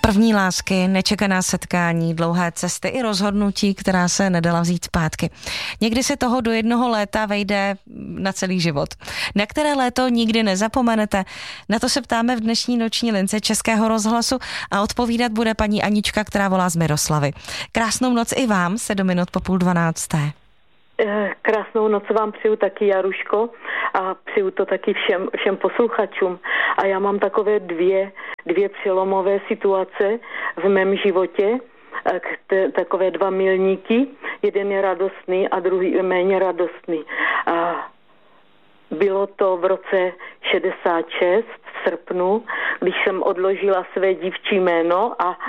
První lásky, nečekaná setkání, dlouhé cesty i rozhodnutí, která se nedala vzít zpátky. Někdy se toho do jednoho léta vejde na celý život. Na které léto nikdy nezapomenete? Na to se ptáme v dnešní noční lince Českého rozhlasu a odpovídat bude paní Anička, která volá z Miroslavy. Krásnou noc i vám, 7 minut po 11:30. Krásnou noc vám přeju taky, Jaruško, a přeju to taky všem posluchačům. A já mám takové dvě přelomové situace v mém životě, takové dva milníky. Jeden je radostný a druhý je méně radostný. A bylo to v roce 66 v srpnu, když jsem odložila své dívčí jméno a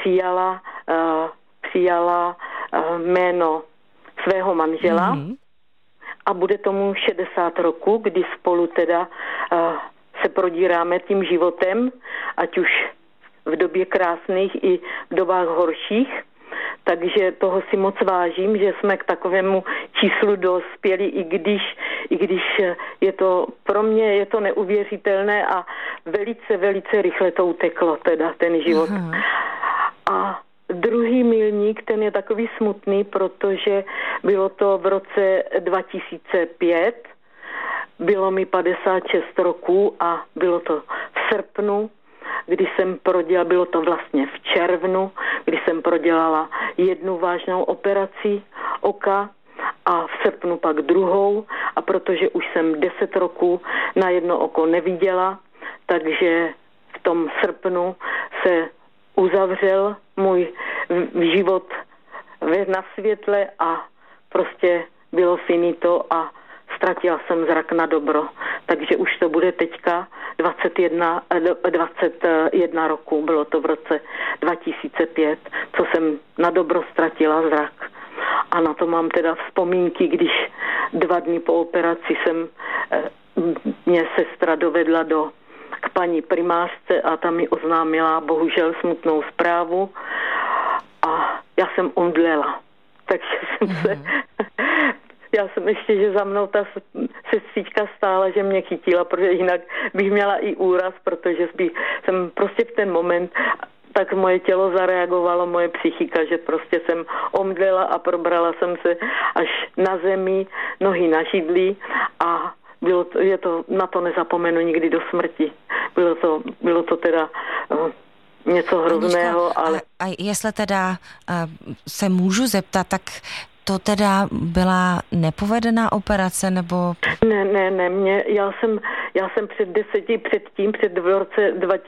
přijala jméno svého manžela a bude tomu 60 roku, kdy spolu teda se prodíráme tím životem, ať už v době krásných i v dobách horších. Takže toho si moc vážím, že jsme k takovému číslu dospěli, i když je to pro mě je to neuvěřitelné a velice rychle to uteklo, teda ten život. A druhý milník, ten je takový smutný, protože bylo to v roce 2005, bylo mi 56 roků a bylo to v srpnu, kdy jsem prodělala, bylo to vlastně v červnu, kdy jsem prodělala jednu vážnou operaci oka a v srpnu pak druhou, a protože už jsem 10 roků na jedno oko neviděla, takže v tom srpnu se uzavřel můj život na světle a prostě bylo finito a ztratila jsem zrak na dobro. Takže už to bude teďka 21 roku, bylo to v roce 2005, co jsem na dobro ztratila zrak. A na to mám teda vzpomínky, když 2 dny po operaci mě sestra dovedla k paní primářce a ta mi oznámila bohužel smutnou zprávu a já jsem omdlela. Takže já jsem ještě, že za mnou ta sestřička stála, že mě chytila, protože jinak bych měla i úraz, protože jsem prostě v ten moment, tak moje tělo zareagovalo, moje psychika, že prostě jsem omdlela a probrala jsem se až na zemi, nohy na židli a na to nezapomenu nikdy do smrti. Bylo to teda něco hrozného, ale... A jestli teda se můžu zeptat, tak to teda byla nepovedená operace, nebo... Ne, já jsem před v roce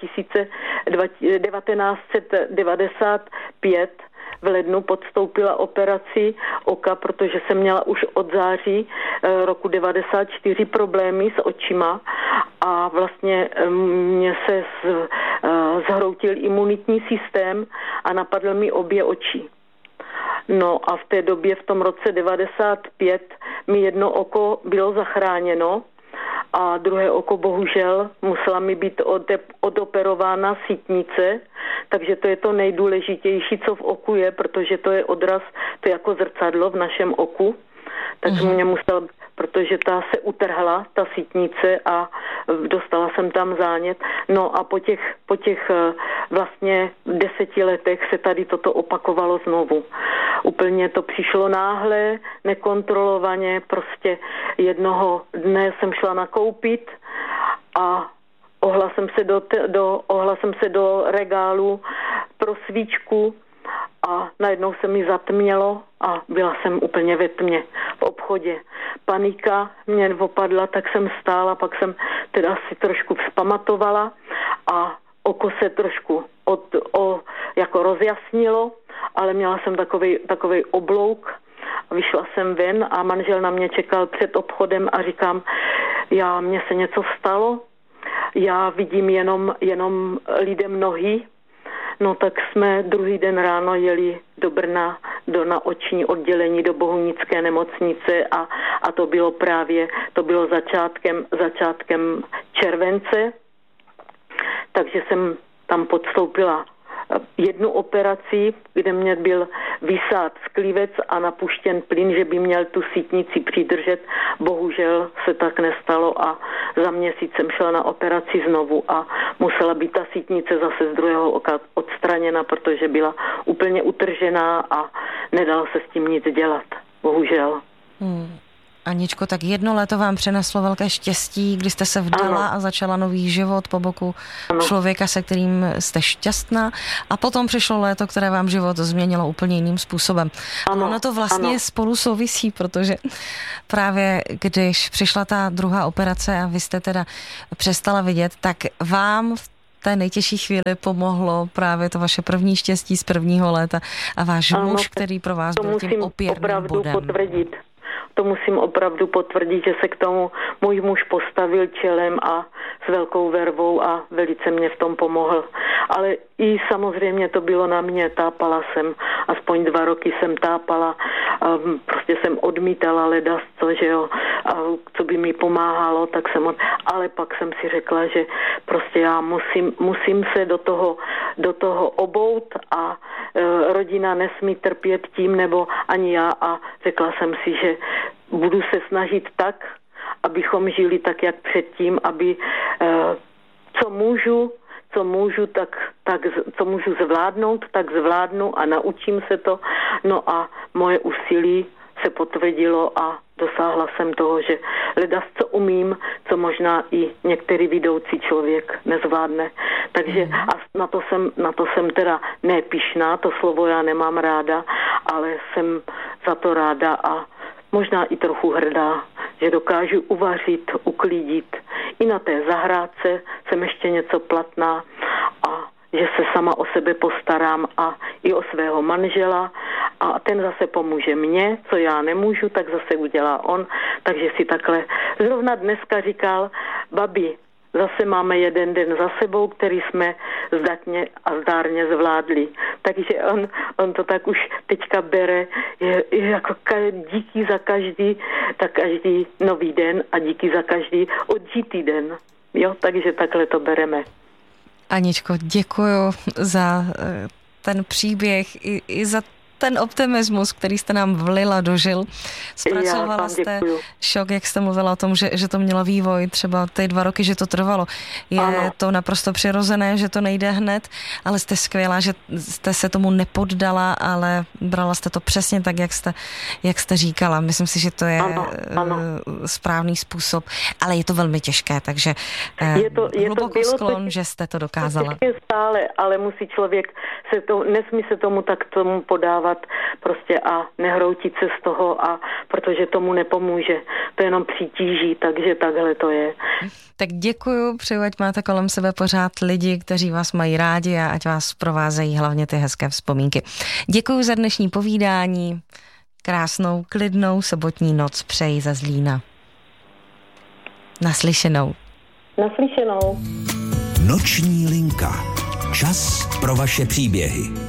1995 v lednu podstoupila operaci oka, protože jsem měla už od září roku 94 problémy s očima a vlastně mě se zhroutil imunitní systém a napadl mi obě oči. No a v té době, v tom roce 95, mi jedno oko bylo zachráněno a druhé oko bohužel musela mi být odoperována sítnice, takže to je to nejdůležitější, co v oku je, protože to je odraz, to je jako zrcadlo v našem oku, takže mě musela, protože ta se utrhla, ta sítnice a dostala jsem tam zánět. No a po těch vlastně 10 letech se tady toto opakovalo znovu. Úplně to přišlo náhle, nekontrolovaně, prostě jednoho dne jsem šla nakoupit a ohla jsem se do regálu pro svíčku a najednou se mi zatmělo a byla jsem úplně ve tmě v obchodě. Panika mě opadla, tak jsem stála, pak jsem teda si trošku vzpamatovala a oko se trošku jako rozjasnilo, ale měla jsem takovej oblouk. Vyšla jsem ven a manžel na mě čekal před obchodem a říkám, mně se něco stalo, já vidím jenom lidem nohy. No tak jsme druhý den ráno jeli do Brna, na oční oddělení do Bohunické nemocnice a to bylo začátkem července, takže jsem tam podstoupila jednu operaci, kde mě byl vysát sklívec a napuštěn plyn, že by měl tu sítnici přidržet. Bohužel se tak nestalo a za měsíc jsem šla na operaci znovu a musela být ta sítnice zase z druhého oka odstraněna, protože byla úplně utržená a nedalo se s tím nic dělat. Bohužel. Aničko, tak 1 léto vám přineslo velké štěstí, kdy jste se vdala a začala nový život po boku člověka, se kterým jste šťastná, a potom přišlo léto, které vám život změnilo úplně jiným způsobem. Ono to vlastně spolu souvisí, protože právě když přišla ta druhá operace a vy jste teda přestala vidět, tak vám v té nejtěžší chvíli pomohlo právě to vaše první štěstí z prvního léta a váš muž, který pro vás byl tím opěrným bodem. To musím opravdu potvrdit, že se k tomu můj muž postavil čelem a s velkou vervou a velice mě v tom pomohl. Ale i samozřejmě to bylo na mě, tápala jsem, aspoň 2 roky jsem tápala, prostě jsem odmítala ledasco, že jo, a co by mi pomáhalo, tak ale pak jsem si řekla, že prostě já musím se do toho obout a rodina nesmí trpět tím, nebo ani já, a řekla jsem si, že budu se snažit tak, abychom žili tak, jak předtím, aby co můžu zvládnout, tak zvládnu a naučím se to. No a moje úsilí se potvrdilo a dosáhla jsem toho, že ledas co umím, co možná i některý vidoucí člověk nezvládne. Takže a na to jsem teda nepyšná, to slovo já nemám ráda, ale jsem za to ráda a možná i trochu hrdá, že dokážu uvařit, uklidit. I na té zahrádce jsem ještě něco platná a že se sama o sebe postarám a i o svého manžela a ten zase pomůže mně, co já nemůžu, tak zase udělá on. Takže si takhle zrovna dneska říkal, babi, zase máme 1 den za sebou, který jsme zdatně a zdárně zvládli. Takže on to tak už teďka bere, je jako díky za každý nový den a díky za každý odžitý den. Jo, takže takhle to bereme. Aničko, děkuju za ten příběh i za ten optimismus, který jste nám vlila do žil. Zpracovala jste šok, jak jste mluvila o tom, že to mělo vývoj, třeba ty 2 roky, že to trvalo. Je to naprosto přirozené, že to nejde hned, ale jste skvělá, že jste se tomu nepoddala, ale brala jste to přesně tak, jak jste říkala. Myslím si, že to je správný způsob, ale je to velmi těžké, takže hluboko sklon, že jste to dokázala. To stále, ale musí člověk nesmí se tomu podávat prostě a nehroutit se z toho, a protože tomu nepomůže. To jenom přitíží, takže takhle to je. Tak děkuju, přeju, ať máte kolem sebe pořád lidi, kteří vás mají rádi a ať vás provázejí hlavně ty hezké vzpomínky. Děkuju za dnešní povídání. Krásnou, klidnou sobotní noc přeji ze Zlína. Naslyšenou. Naslyšenou. Noční linka. Čas pro vaše příběhy.